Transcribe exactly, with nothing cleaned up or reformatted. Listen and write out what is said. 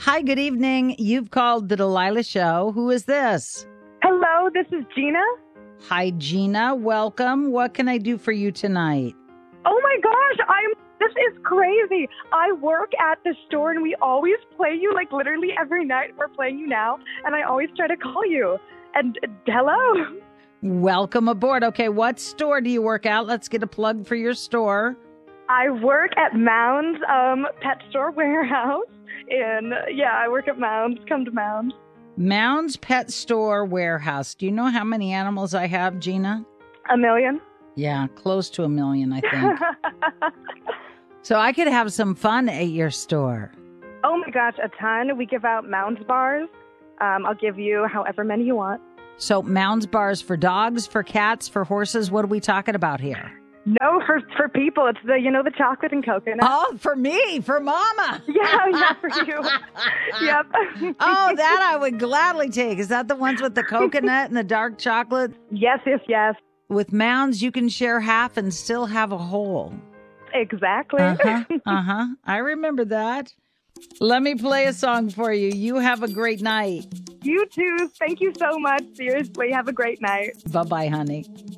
Hi, good evening. You've called the Delilah Show. Who is this? Hello, this is Gina. Hi, Gina. Welcome. What can I do for you tonight? Oh my gosh, I'm. This is crazy. I work at the store and we always play you, like literally every night. We're playing you now, and I always try to call you. And uh, hello. Welcome aboard. Okay, what store do you work at? Let's get a plug for your store. I work at Mounds um, Pet Store Warehouse. And yeah, I work at Mounds. Come to Mounds. Mounds Pet Store Warehouse. Do you know how many animals I have, Gina? A million. Yeah, close to a million, I think. So I could have some fun at your store. Oh my gosh, a ton. We give out Mounds bars. Um, I'll give you however many you want. So Mounds bars for dogs, for cats, for horses. What are we talking about here? No, for for people. It's the, you know, the chocolate and coconut. Oh, for me, for Mama. Yeah, yeah, for you. Yep. Oh, that I would gladly take. Is that the ones with the coconut and the dark chocolate? Yes, yes, yes. With Mounds, you can share half and still have a whole. Exactly. Uh-huh, uh-huh. I remember that. Let me play a song for you. You have a great night. You too. Thank you so much. Seriously, have a great night. Bye-bye, honey.